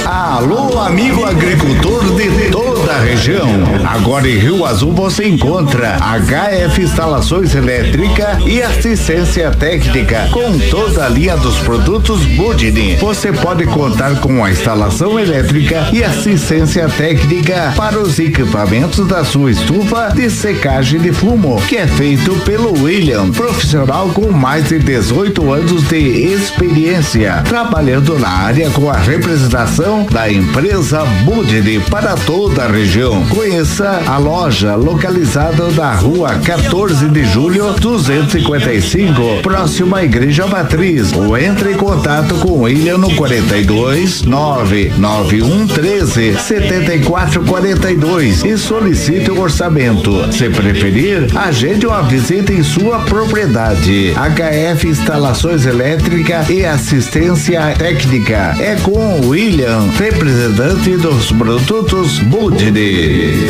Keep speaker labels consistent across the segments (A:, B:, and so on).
A: Alô, amigo agricultor de toda a região. Agora em Rio Azul você encontra HF Instalações Elétrica e Assistência Técnica com toda a linha dos produtos Budini. Você pode contar com a instalação elétrica e assistência técnica para os equipamentos da sua estufa de secagem de fumo, que é feito pelo William, profissional com mais de 18 anos de experiência, trabalhando na área com a representação da empresa Budini para toda a região. Conheça a loja localizada na rua 14 de julho 255, próxima à Igreja Matriz, ou entre em contato com o William no 42 991 13 74 42 e solicite o orçamento. Se preferir, agende uma visita em sua propriedade. HF Instalações Elétrica e Assistência Técnica é com o William, representante dos produtos Budini.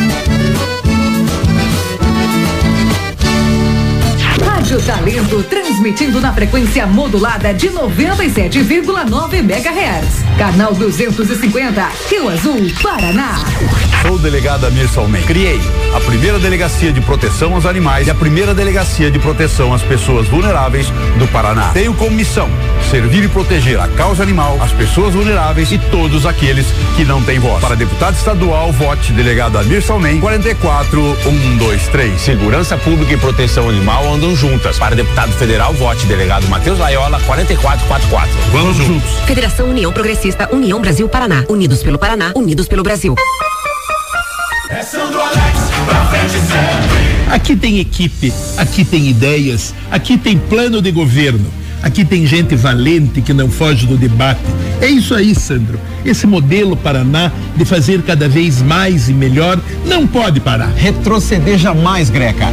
B: Rádio Talento, transmitindo na frequência modulada de 97,9 MHz. Canal 250, Rio Azul, Paraná.
C: Sou o delegado Amir Salmen. Criei a primeira delegacia de proteção aos animais e a primeira delegacia de proteção às pessoas vulneráveis do Paraná. Tenho como missão servir e proteger a causa animal, as pessoas vulneráveis e todos aqueles que não têm voz. Para deputado estadual, vote delegado Amir Salmen, 44123.
D: Segurança Pública e Proteção Animal andam juntas. Para deputado federal, vote delegado Matheus Laiola, 4444.
C: Vamos juntos.
E: Federação União Progressista, União Brasil Paraná. Unidos pelo Paraná, unidos pelo Brasil.
F: É Sandro Alex, pra frente sempre.
G: Aqui tem equipe, aqui tem ideias, aqui tem plano de governo, aqui tem gente valente que não foge do debate. É isso aí, Sandro. Esse modelo Paraná de fazer cada vez mais e melhor não pode parar.
H: Retroceder jamais, Greca.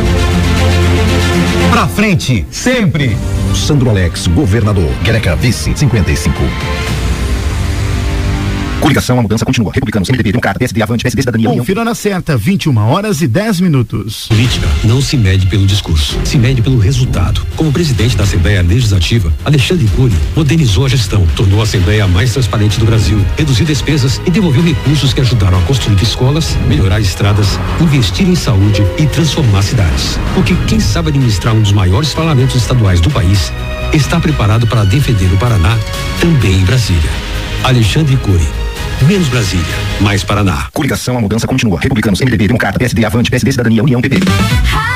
H: Pra frente, sempre.
I: Sandro Alex, governador. Greca, vice, 55. Coligação, a mudança continua. Republicanos, MDB, Democrata, PSD, Avante, PSD, Cidadania.
G: Confira na certa, 21h10.
J: Política não se mede pelo discurso, se mede pelo resultado. Como presidente da Assembleia Legislativa, Alexandre Cury modernizou a gestão, tornou a Assembleia a mais transparente do Brasil, reduziu despesas e devolveu recursos que ajudaram a construir escolas, melhorar estradas, investir em saúde e transformar cidades. Porque quem sabe administrar um dos maiores parlamentos estaduais do país está preparado para defender o Paraná, também em Brasília. Alexandre Cury. Menos Brasília, mais Paraná.
I: Coligação, a mudança continua. Republicanos, MDB, Democrata, PSD, Avante, PSD, Cidadania, União, PP.